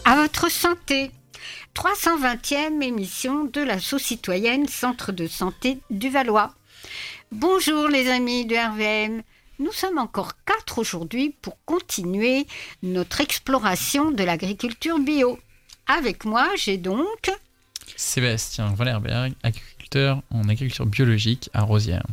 À votre santé. 320e émission de l'asso citoyenne Centre de santé du Valois. Bonjour les amis de RVM. Nous sommes encore 4 aujourd'hui pour continuer notre exploration de l'agriculture bio. Avec moi, j'ai donc... Sébastien Wallerberg, agriculteur en agriculture biologique à Rosières.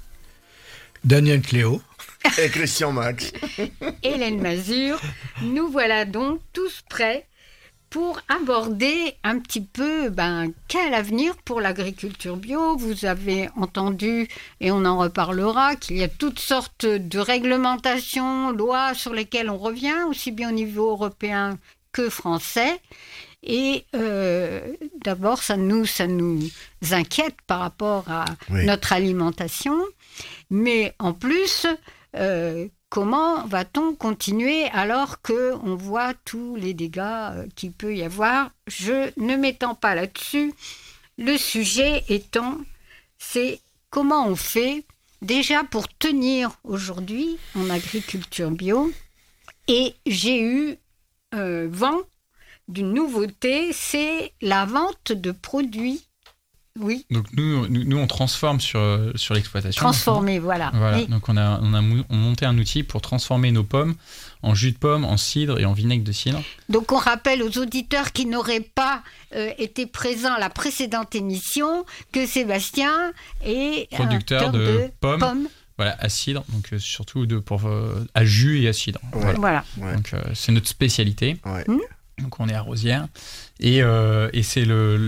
Daniel Cléo. Et Christian Max. Hélène Mazur. Nous voilà donc tous prêts pour aborder un petit peu quel avenir pour l'agriculture bio. Vous avez entendu, et on en reparlera, qu'il y a toutes sortes de réglementations, lois sur lesquelles on revient, aussi bien au niveau européen que français. Et d'abord, ça nous inquiète par rapport à notre alimentation. Mais en plus, comment va-t-on continuer alors qu'on voit tous les dégâts qu'il peut y avoir ? Je ne m'étends pas là-dessus. Le sujet étant, c'est comment on fait déjà pour tenir aujourd'hui en agriculture bio. Et j'ai eu vent d'une nouveauté, c'est la vente de produits. Oui. Donc nous on transforme sur l'exploitation. Transformer, voilà. Oui. Donc on monté un outil pour transformer nos pommes en jus de pomme, en cidre et en vinaigre de cidre. Donc on rappelle aux auditeurs qui n'auraient pas été présents à la précédente émission que Sébastien est producteur de pommes. Voilà, à cidre, donc surtout à jus et à cidre. Ouais. Voilà. Donc c'est notre spécialité. Ouais. Donc on est à Rosières et c'est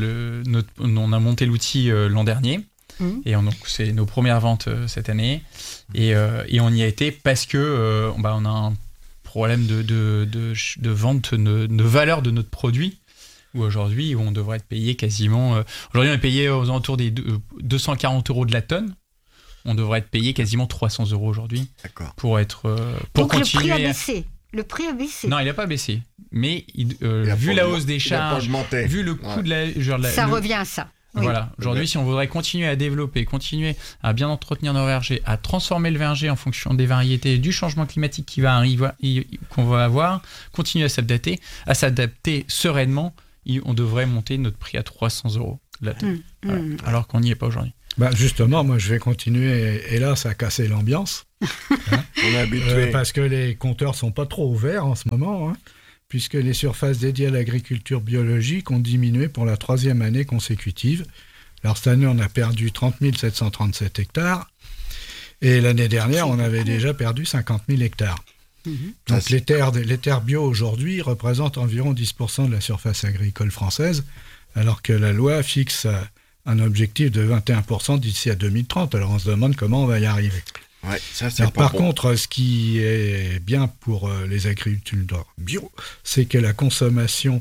on a monté l'outil l'an dernier et donc c'est nos premières ventes cette année et on y a été parce que on a un problème de vente de valeur de notre produit où aujourd'hui on devrait être payé quasiment aujourd'hui on est payé aux alentours des 240 € de la tonne. On devrait être payé quasiment 300 € aujourd'hui. D'accord. Pour donc continuer. Le prix a baissé. Le prix a baissé. Non, il n'a pas baissé. Mais vu la hausse des charges, vu le coût de la... Ça revient à ça. Oui. Voilà. Aujourd'hui, si on voudrait continuer à développer, continuer à bien entretenir nos vergers, à transformer le verger en fonction des variétés, du changement climatique qui va arriver, qu'on va avoir, continuer à s'adapter sereinement, on devrait monter notre prix à 300 € la tonne. Voilà. Alors qu'on n'y est pas aujourd'hui. Justement, moi je vais continuer, hélas, à casser l'ambiance. On est habitué. Parce que les compteurs sont pas trop ouverts en ce moment, puisque les surfaces dédiées à l'agriculture biologique ont diminué pour la 3e année consécutive. Alors cette année, on a perdu 30 737 hectares, et l'année dernière, on avait déjà perdu 50 000 hectares. Donc les terres bio aujourd'hui représentent environ 10% de la surface agricole française, alors que la loi fixe un objectif de 21% d'ici à 2030. Alors on se demande comment on va y arriver. Ouais, ça, c'est Alors, pas par bon. contre, ce qui est bien pour les agriculteurs bio, c'est que la consommation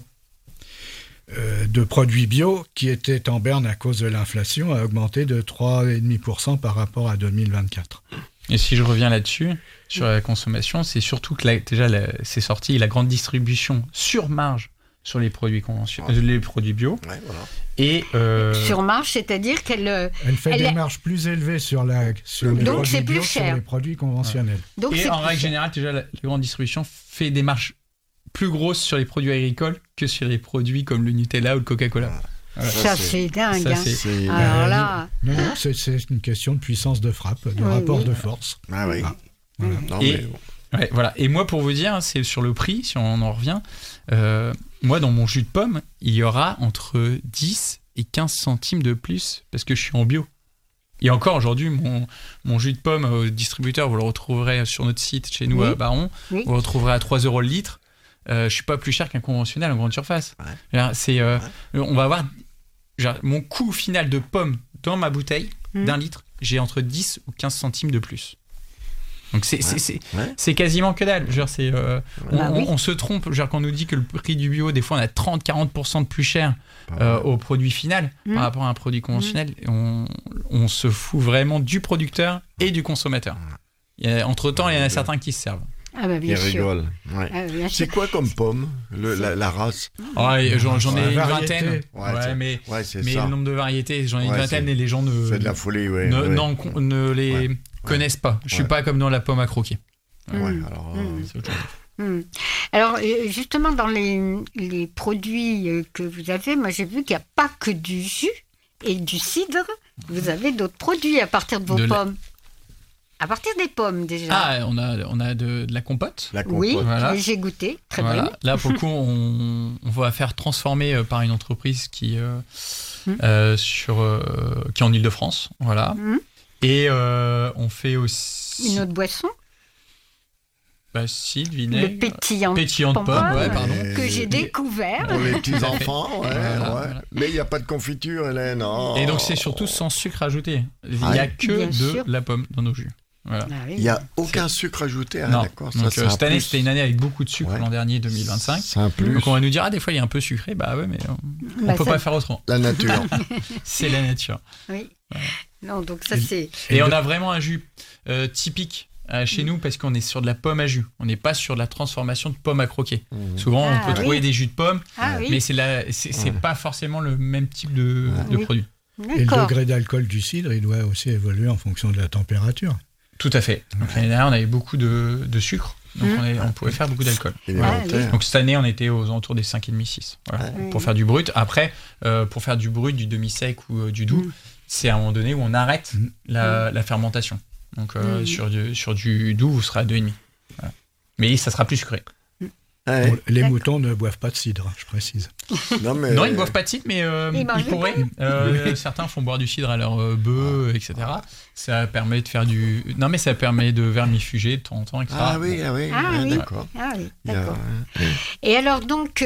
de produits bio, qui était en berne à cause de l'inflation, a augmenté de 3,5% par rapport à 2024. Et si je reviens là-dessus, sur la consommation, c'est surtout que c'est sorti la grande distribution sur marge sur les produits les produits bio. Ouais, voilà. Et sur marge, c'est-à-dire qu'elle fait des marges plus élevées sur les donc produits c'est bio plus sur cher. Les produits conventionnels. Ouais. Donc et en règle générale, déjà, la grande distribution fait des marges plus grosses sur les produits agricoles que sur les produits comme le Nutella ou le Coca-Cola. Voilà. Ça, c'est dingue. C'est... Alors là... Non, c'est une question de puissance de frappe, de rapport de force. Ah oui. Voilà. Non, Et, voilà. Et moi, pour vous dire, c'est sur le prix, si on en revient, moi, dans mon jus de pomme, il y aura entre 10 et 15 centimes de plus parce que je suis en bio. Et encore aujourd'hui, mon jus de pomme au distributeur, vous le retrouverez sur notre site chez nous à Baron, vous le retrouverez à 3 € le litre. Je suis pas plus cher qu'un conventionnel en grande surface. Ouais. On va avoir mon coût final de pomme dans ma bouteille d'un litre, j'ai entre 10 ou 15 centimes de plus. Donc c'est quasiment que dalle. On se trompe. Quand on nous dit que le prix du bio, des fois, on a 30-40% de plus cher au produit final par rapport à un produit conventionnel. On se fout vraiment du producteur et du consommateur. Entre-temps, il y en a certains qui se servent. Ah bah bien sûr. Rigole. Ouais. C'est quoi comme pomme, la race? J'en ai une vingtaine. Mais le nombre de variétés, j'en ai une vingtaine et les gens c'est de la folie, ne les connaissent pas. Je suis pas comme dans la pomme à croquer. Alors, c'est autre chose. Alors, justement, dans les produits que vous avez, moi j'ai vu qu'il n'y a pas que du jus et du cidre. Vous avez d'autres produits à partir de vos pommes. À partir des pommes, déjà. Ah, on a de la compote. La compote. Oui, Voilà. j'ai goûté. Très Voilà. bonne. Là, pour le coup, on va faire transformer par une entreprise qui est en Ile-de-France. Voilà. Et on fait aussi... Une autre boisson, si, du vinaigre. le pétillant de pomme, ouais, pardon. que j'ai découvert. Pour les petits-enfants, ouais, Voilà. Mais il n'y a pas de confiture, Hélène. Oh. Et donc, c'est surtout sans sucre ajouté. Il n'y a que Bien de sûr. la pomme dans nos jus. Voilà. Ah oui. Il n'y a aucun sucre ajouté. Ah, Non. d'accord. Donc, Ça, cette année, c'était une année avec beaucoup de sucre Ouais. l'an dernier, 2025. C'est un plus. Donc, on va nous dire, des fois, il y a un peu sucré. Bah ouais, mais on Bah, peut ça- pas faire autrement. La nature. C'est la nature. Oui. Non, donc ça c'est. Et on a vraiment un jus typique chez nous parce qu'on est sur de la pomme à jus. On n'est pas sur de la transformation de pomme à croquer. Souvent, Ah, on peut oui. trouver des jus de pomme, Ah oui. mais c'est pas forcément le même type de Oui. produit. Et le D'accord. degré d'alcool du cidre, il doit aussi évoluer en fonction de la température. Tout à fait. Donc, l'année dernière, on avait beaucoup de sucre. Donc, on pouvait faire beaucoup d'alcool. Élémentaire. Donc, cette année, on était aux alentours des 5,5-6. Voilà, Ouais. pour faire du brut. Après, pour faire du brut, du demi-sec ou du doux, c'est à un moment donné où on arrête la fermentation. Donc, sur du doux, vous serez à 2,5. Voilà. Mais ça sera plus sucré. Ouais. Bon, les moutons ne boivent pas de cidre, je précise. Non, mais... Non, ils ne boivent pas de cidre, mais Ils mangent ils pourraient. Certains font boire du cidre à leur bœuf, etc. Ça permet de faire du... Non, mais ça permet de vermifuger de temps en temps, etc. Ah oui, Ah oui. d'accord. Ah oui, Il y a- d'accord. Et alors donc,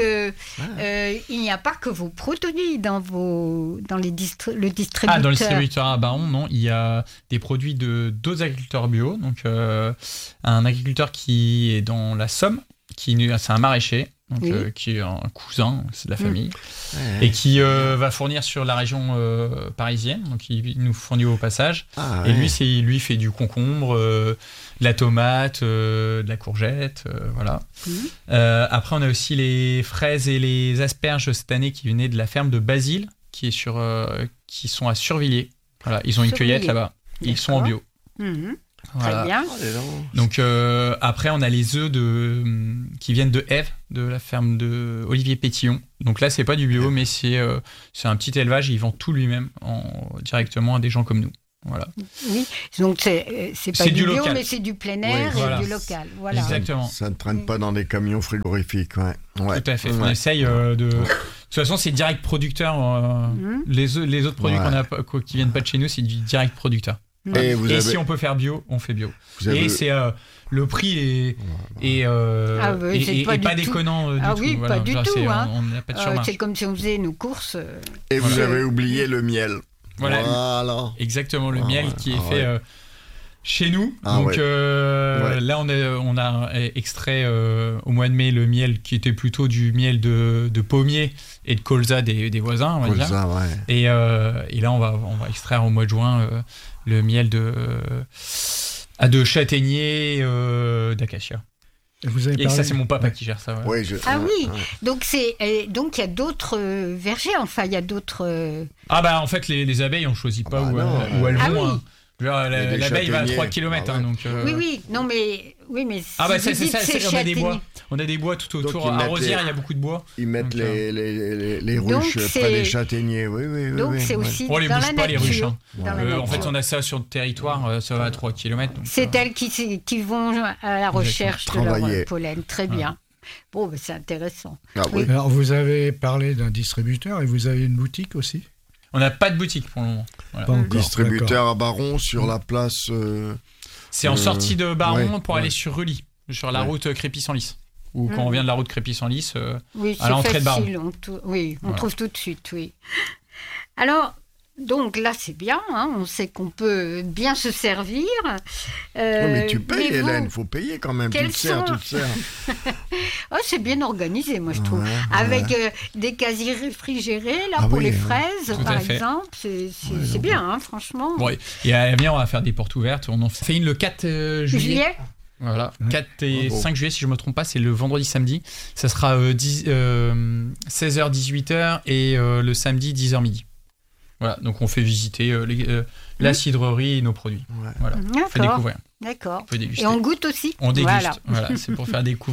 il n'y a pas que vos produits dans le distributeur. Ah, dans le distributeur à Baron, non, il y a des produits d'autres agriculteurs bio. Donc, un agriculteur qui est dans la Somme, c'est un maraîcher, donc, Oui. qui est un cousin, c'est de la famille, Ouais. et qui va fournir sur la région parisienne. Donc, il nous fournit au passage. Ah, Et ouais. lui, il fait du concombre, de la tomate, de la courgette, voilà. Après, on a aussi les fraises et les asperges cette année qui venaient de la ferme de Basile, qui sont à Survilliers. Voilà, ils ont une Survilliers. cueillette là-bas. Ils sont en bio. Mhm. Voilà. Très bien. Oh, dis donc. Donc après, on a les œufs qui viennent de Ève, de la ferme de Olivier Pétillon. Donc là, c'est pas du bio, mais c'est un petit élevage. Il vend tout lui-même directement à des gens comme nous. Voilà. Oui, donc c'est pas C'est du du bio, local. mais c'est du plein air Oui, voilà. et du local. Voilà. Exactement. Ça ne traîne pas dans des camions frigorifiques, ouais. Tout à fait. Ouais. On essaye de toute façon, c'est direct producteur. Les autres produits Ouais. qu'on a qui viennent pas de chez nous, c'est du direct producteur. Et vous Et avez... si on peut faire bio, on fait bio. vous avez- Et c'est le prix est Ah, ouais, c'est pas du tout. déconnant du Ah tout. oui, Voilà. pas du Genre, tout, c'est- hein. On n'a pas de C'est surmarge. comme si on faisait nos courses. Et vous Voilà. avez oublié le miel. Voilà. Voilà. Exactement, le Ah, miel ouais. qui est Ah, fait ouais. chez nous. Ah, Donc ouais. là, on a extrait au mois de mai le miel qui était plutôt du miel de pommier et de colza des voisins, on va dire. Colza, ouais. Et là, on va extraire au mois de juin le miel de châtaignier d'acacia. Et vous avez Et parlé- ça, c'est mon papa qui gère ça. ouais. Ouais, Ah ouais, oui, ouais. donc il y a d'autres vergers, enfin il y a d'autres. Ah bah en fait, les abeilles, on choisit pas Ah où, bah non, où elles Ah vont. oui. Hein. Genre, Il y a des l'abeille va à châtaigniers. 3 km. Ah ouais. Donc, Oui, non mais Ah bah si ça, vous c'est dites ça, c'est on a des bois. châtaignier. On a des bois tout Donc, autour. ils À mettent Rosières, les- il y a beaucoup de bois. Ils mettent Donc, les Donc, ruches c'est- près des châtaigniers. Oui, oui, oui. Donc oui, c'est ouais. aussi On les dans bouge la pas, les nature. ruches. Hein. Dans la En fait, nature. on a ça sur le territoire, ça va à 3 km. C'est elles qui vont à la recherche de Travailler. leur pollen. Très bien. Bon, ben, c'est intéressant. Ah oui. Alors, vous avez parlé d'un distributeur et vous avez une boutique aussi? On n'a pas de boutique pour le moment. Voilà. Pas encore, d'accord. Distributeur à Baron sur la place. C'est en sortie de Baron ouais, pour ouais. aller sur Rully, sur la Ouais. route Crépy-Senlis. Ou quand on vient de la route Crépy-Senlis, Oui, à l'entrée c'est de Baron. facile. On Voilà. trouve tout de suite, oui. Alors, donc là, c'est bien. Hein, on sait qu'on peut bien se servir. Oui, mais tu payes, mais vous- Hélène. Il faut payer quand même. Tu quels te sers, sont- tu te sers. Oh, c'est bien organisé, moi, je trouve. Ouais, Avec des casiers réfrigérés, là, Ah pour oui, les ouais. fraises, Tout par à fait. exemple. C'est bien, hein, franchement. bon, et à l'avenir, on va faire des portes ouvertes. On en fait une le 4 juillet. Juillet. Voilà, 4 et Bravo. 5 juillet, si je ne me trompe pas, c'est le vendredi, samedi. Ça sera 16h, 18h et le samedi, 10h midi. Voilà, donc on fait visiter la cidrerie et nos produits. Ouais. Voilà, on fait D'accord. découvrir, D'accord. on fait déguster. Et on goûte aussi. On déguste, Voilà. voilà, c'est pour faire découvrir.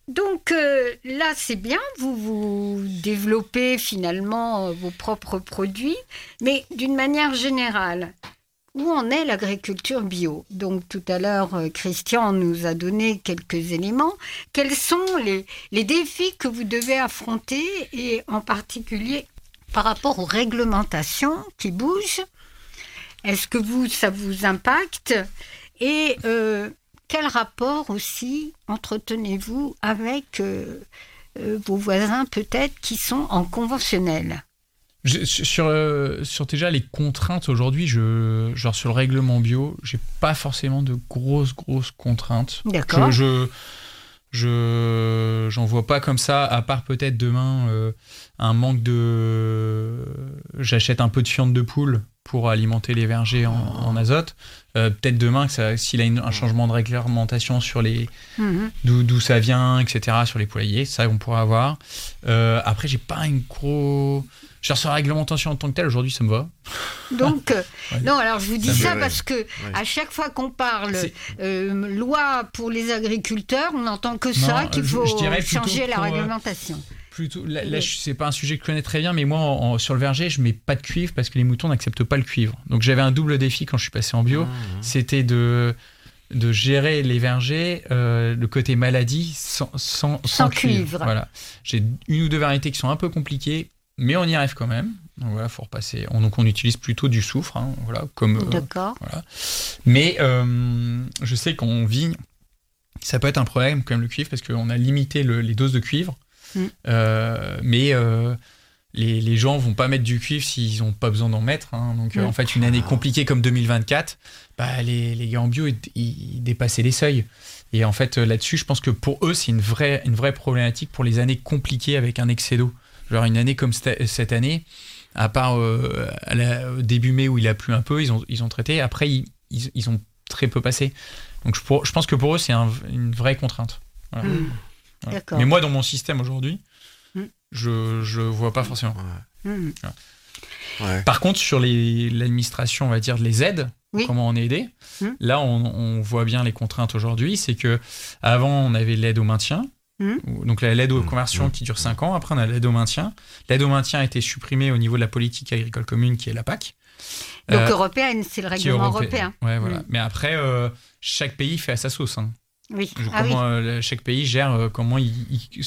Donc là, c'est bien, vous développez finalement vos propres produits, mais d'une manière générale, où en est l'agriculture bio? Donc tout à l'heure, Christian nous a donné quelques éléments. Quels sont les défis que vous devez affronter, et en particulier par rapport aux réglementations qui bougent? Est-ce que ça vous impacte? Et quel rapport aussi entretenez-vous avec vos voisins peut-être qui sont en conventionnel? Sur déjà les contraintes aujourd'hui, genre sur le règlement bio, j'ai pas forcément de grosses contraintes. D'accord. J'en vois pas comme ça, à part peut-être demain un manque de... J'achète un peu de fiente de poule pour alimenter les vergers en azote. Peut-être demain, s'il a un changement de réglementation sur les d'où ça vient, etc., sur les poulaillers, ça on pourra avoir. Après, j'ai pas une gros... Sur la réglementation en tant que telle, aujourd'hui, ça me va. Donc, Ouais. non, alors je vous dis ça parce que Ouais. à chaque fois qu'on parle loi pour les agriculteurs, on n'entend que ça, Non, qu'il je faut dirais plutôt changer la pour, réglementation. Plutôt, là, c'est pas un sujet que je connais très bien, mais moi, sur le verger, je mets pas de cuivre parce que les moutons n'acceptent pas le cuivre. Donc j'avais un double défi quand je suis passé en bio, c'était de gérer les vergers, le côté maladie sans cuivre. Voilà. J'ai une ou deux variétés qui sont un peu compliquées, mais on y arrive quand même. Donc voilà, faut repasser. Donc on utilise plutôt du soufre, hein, voilà, comme. D'accord. Voilà. Mais je sais qu'en vigne, ça peut être un problème quand même le cuivre parce qu'on a limité les doses de cuivre. Mais les gens vont pas mettre du cuivre s'ils n'ont pas besoin d'en mettre. Hein. Donc en fait, une année compliquée comme 2024, les gars en bio ils dépassaient les seuils. Et en fait, là-dessus, je pense que pour eux, c'est une vraie problématique pour les années compliquées avec un excès d'eau. Genre une année comme cette année, à part au début mai où il a plu un peu, ils ont traité. Après, ils ont très peu passé. Donc je pense que pour eux, c'est une vraie contrainte. Voilà. Voilà. Mais moi, dans mon système aujourd'hui, je vois pas forcément. Voilà. Ouais. Par contre, sur l'administration, on va dire les aides, comment on est aidé, là, on voit bien les contraintes aujourd'hui. C'est que avant, on avait l'aide au maintien. Donc l'aide aux conversions qui dure 5 ans. Après, on a l'aide au maintien. L'aide au maintien a été supprimée au niveau de la politique agricole commune, qui est la PAC. Donc européenne, c'est le règlement européen. Ouais, voilà. Mais après, chaque pays fait à sa sauce. Hein. Oui. Chaque pays gère comment